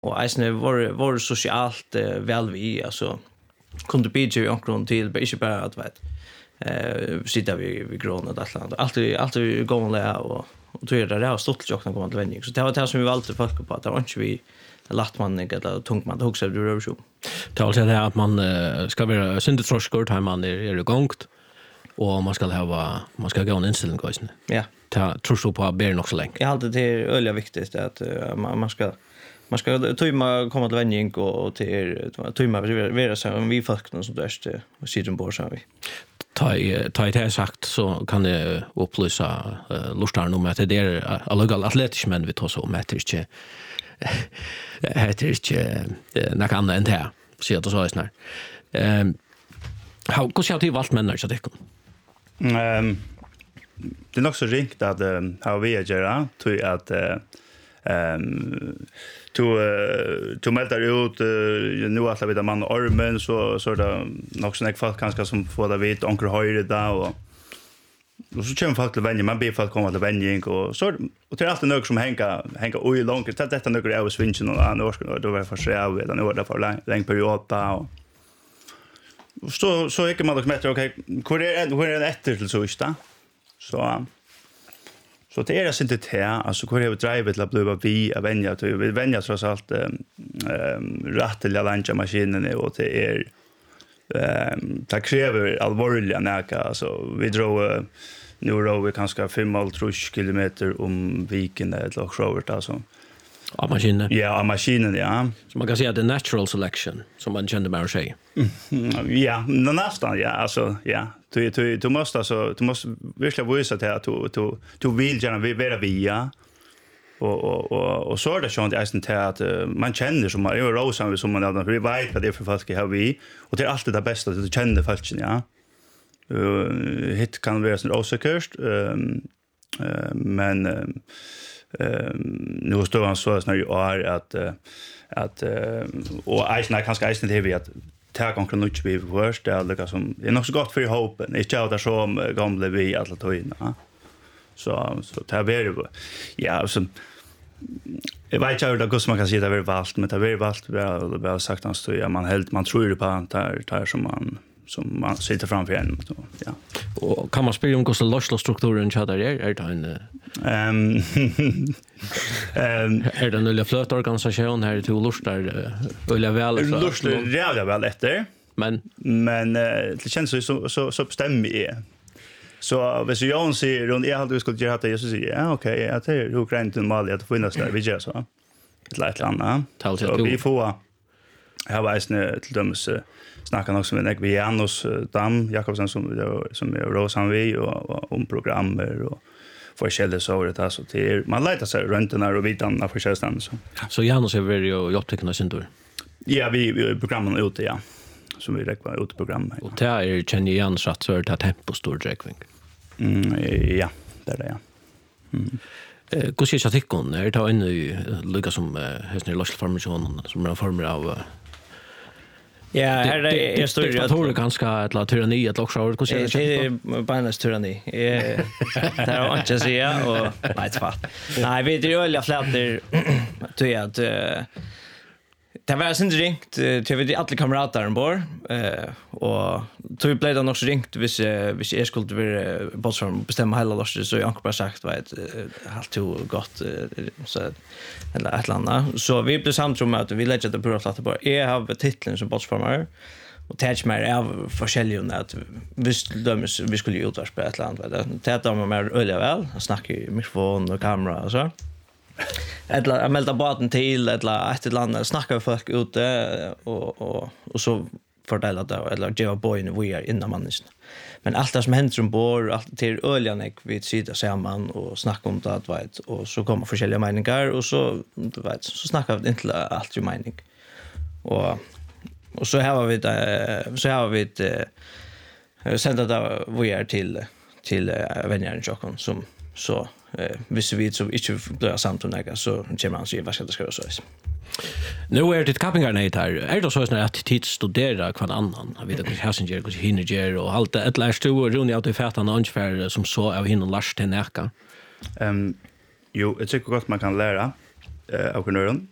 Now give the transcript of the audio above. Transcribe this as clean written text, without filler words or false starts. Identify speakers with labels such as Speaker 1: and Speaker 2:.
Speaker 1: och eisne var socialt väl vi alltså kunde bidra i omkring till inte bara att vet sitta vid grånet alltid gångliga och tror jag det har stått till att komma till vändning så det var det som vi valde folk på att det var inte vi lattmanning eller tungman det också du rör så
Speaker 2: det är alltså det att man ska vara syndetroskor här man är igångt och man ska gå en inställning också.
Speaker 1: Ja.
Speaker 2: Ta tror på att bära också länge.
Speaker 1: Jag hade det är öliga viktigt att man ska tøyma komma till vändning och till tøyma vara så vi folk som dörst sitter på så vi.
Speaker 2: Ta det sagt så kan det upplysa lustar om att det är alla atletisk män vi tar så om att det är inte något annat än det. Så att så är snart. Hur ska det valt människor så det kom?
Speaker 3: Det är nog så ringt att ha vi att göra tror att to melder ut nu att vi man armen så det nog så folk kanske som får det vet onkel höjre där och så kommer folk till vänja man ber folk komma till vändning och så och det är alltid något som hänga oj långt detta något är svingen och annars då var för sig av det nu där för lång period och så gick man liksom okej hur är det efter till så ist så det är inte det alltså hur har drivet till att bli vi av vänja till vi vänja trots allt rätt till lanja maskinen och det är det kräver allvarliga näka alltså vi drar nu då vi kanske 5,5 kilometer om viken eller sjövert alltså
Speaker 2: av maskinen.
Speaker 3: Ja, av maskinen ja.
Speaker 2: Så man kan säga det natural selection som man kände med att säga.
Speaker 3: Ja, nästan ja alltså ja. Du måste verkligen visa till att du vill gärna vara via och så är det så att man känner som man är rosan som man vi vet vad det är för folk har vi och det är alltid det bästa att du känner folken ja. Hit kan vara sån osäkert men nu står han så när ju är att och Eisner kanske Eisner det vi att ta konkret något vi först det är liksom det är nog så gott för hoppen inte jag där som gamla vi alla tojna så ta väl ja så jag vet inte hur man kan säga det är valt men det är valt väl sagt han står man tror på han tar som man sitter framför en så ja
Speaker 2: och kan man spela om hur lossstrukturen chatter är det en är det en lilla flötorganisation här till lustar eller väl så
Speaker 3: lustar jävla väl efter men det känns så bestämmer så hvis Jan säger runt jag hade skulle göra det så säger ja okej att det är Ukraina till Mali att finnas där vi gör så ett litet annat så vi får här var det till döms snackar också med vi Janus Dam Jakobsen som är Rosan vi och om programmer och forskjellige så det alltså till man letar sig runt när och vitan för självständigt
Speaker 2: så Janus är väl ju upptäckna sin tur.
Speaker 3: Ja vi programmen ute ja som vi räknar ut program.
Speaker 2: Och det är känner Janus att så det tempo stor dräckning.
Speaker 3: Ja, det är det ja.
Speaker 2: Hur ska jag tycka om det tar in i lucka som hästner lossformationen som är former av
Speaker 1: ja, här är stor
Speaker 2: det ganska ett tyranni ett också hur ska jag
Speaker 1: det är bara tyranni. Det har inte att säga och nej fatt. Nej, vi det är öliga flätor tror jag att det var sen ringt till vi alla kamrater ombord och tror blev det också ringt hvis jag skulle vara bossform bestämma hela lossen så jag bara sagt vad allt gott så eller ett landa så vi blev samt om att vi lägger det på att bara jag har titeln som bossformare och tätch mer av forskjellige att vi skulle ju utvarpa ett land vad det täta med mer öliga väl snacka i mikrofon och kamera och så eller melda båten till eller ett land snacka med folk ute och så fördela det eller ge boyn we are innan mannisen. Men allt det som händer ombord allt till öljan vi sitter samman och snacka om det vet och så kommer forskjellige meningar och så vet så snackar vi inte allt ju mening. Och så har vi sända det we are till vänjaren Jokon som så hvis vi så inte blir samt om det så kommer han säga vad ska det ska så.
Speaker 2: Nu är det campingarna här. Är det så att tid studera kvar annan? Jag vet inte hur Hassinger hur hinner och allt det lärs du och runt ut i fätan ungefär som så av hinner lärs till näka.
Speaker 3: Jo, jag tycker gott man kan lära av kunören.